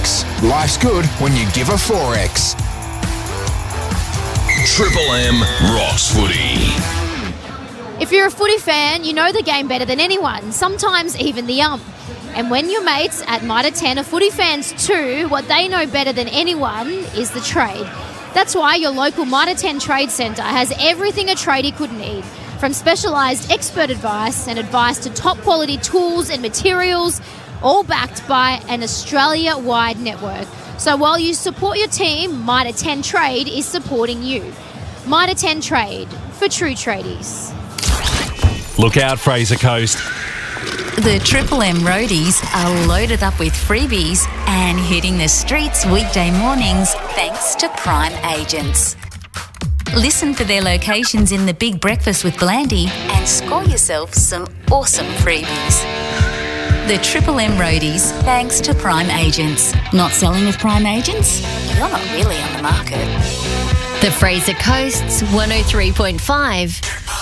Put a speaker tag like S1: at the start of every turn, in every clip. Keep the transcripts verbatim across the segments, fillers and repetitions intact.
S1: X. Life's good when you give a four X.
S2: Triple M rocks footy.
S3: If you're a footy fan, you know the game better than anyone, sometimes even the ump. And when your mates at Mitre ten are footy fans too, what they know better than anyone is the trade. That's why your local Mitre ten Trade Centre has everything a tradie could need, from specialised expert advice and advice to top quality tools and materials, all backed by an Australia-wide network. So while you support your team, Mitre ten Trade is supporting you. Mitre ten Trade, for true tradies.
S4: Look out, Fraser Coast.
S5: The Triple M roadies are loaded up with freebies and hitting the streets weekday mornings thanks to Prime Agents. Listen for their locations in the Big Breakfast with Blandy and score yourself some awesome freebies. The Triple M roadies, thanks to Prime Agents. Not selling with Prime Agents? You're not really on the market.
S6: The Fraser Coast's one oh three point five.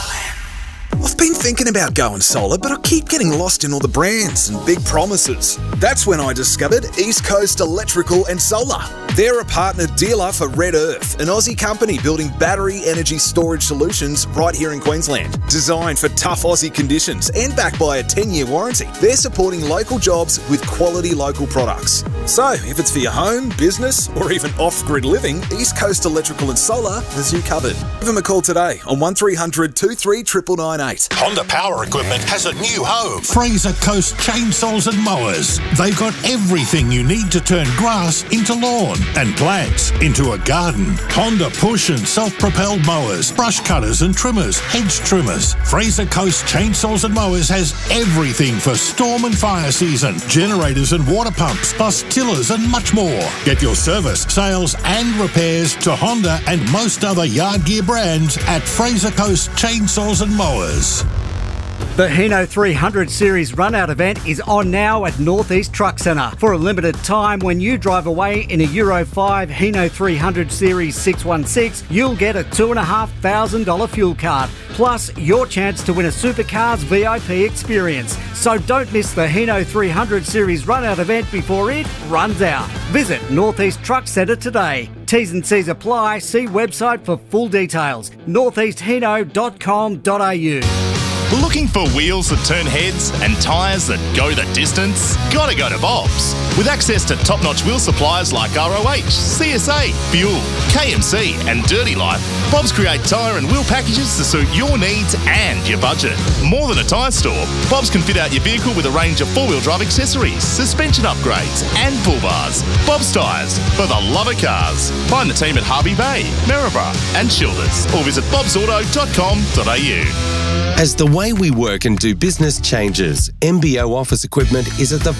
S7: I've been thinking about going solar, but I keep getting lost in all the brands and big promises. That's when I discovered East Coast Electrical and Solar. They're a partner dealer for Red Earth, an Aussie company building battery energy storage solutions right here in Queensland. Designed for tough Aussie conditions and backed by a ten-year warranty, they're supporting local jobs with quality local products. So, if it's for your home, business, or even off-grid living, East Coast Electrical and Solar has you covered. Give them a call today on one three hundred, two three nine nine eight.
S8: Honda Power Equipment has a new home.
S9: Fraser Coast Chainsaws and Mowers. They've got everything you need to turn grass into lawn and plants into a garden. Honda push and self-propelled mowers, brush cutters and trimmers, hedge trimmers. Fraser Coast Chainsaws and Mowers has everything for storm and fire season, generators and water pumps, plus tillers and much more. Get your service, sales and repairs to Honda and most other yard gear brands at Fraser Coast Chainsaws and Mowers.
S10: The Hino three hundred Series Run-Out event is on now at Northeast Truck Centre. For a limited time, when you drive away in a Euro five Hino three hundred Series six one six, you'll get a two thousand five hundred dollars fuel card, plus your chance to win a Supercars V I P experience. So don't miss the Hino three hundred Series Run-Out event before it runs out. Visit Northeast Truck Centre today. T's and C's apply. See website for full details. northeast hino dot com dot a u.
S11: Looking for wheels that turn heads and tyres that go the distance? Gotta go to Bob's. With access to top-notch wheel suppliers like R O H, C S A, Fuel, K M C and Dirty Life, Bob's create tyre and wheel packages to suit your needs and your budget. More than a tyre store, Bob's can fit out your vehicle with a range of four-wheel drive accessories, suspension upgrades and pull bars. Bob's Tyres, for the love of cars. Find the team at Harvey Bay, Maryborough and Childers, or visit bobs auto dot com dot a u.
S12: As the way we work and do business changes, M B O Office Equipment is at the